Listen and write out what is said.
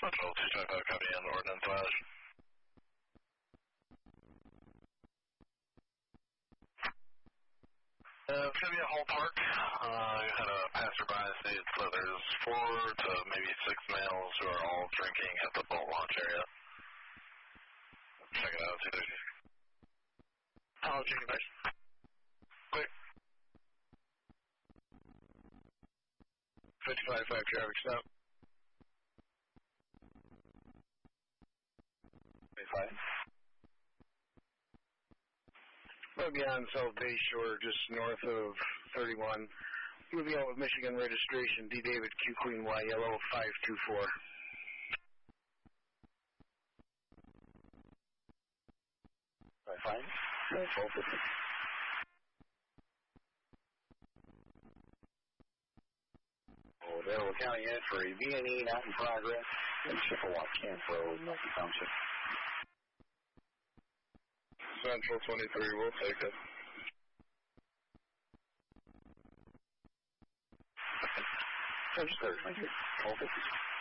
Central 225 copy on ordnance flash. It's going to be at Hall Park. I had a passerby say so there's 4 to maybe 6 males who are all drinking at the boat launch area. Check it out, see if there's... I'll check it out. Quick. 55-5 traffic stop. 55. We'll be on South Bay Shore, just north of 31. We'll be out with Michigan registration, D. David Q Queen Y Yellow 524. Fine. 1250. Oh, Delaware County entry, B&E not in progress. And Chippewa Camp Road, Milton Township. Central 23, we'll take it. Register 23, 1250.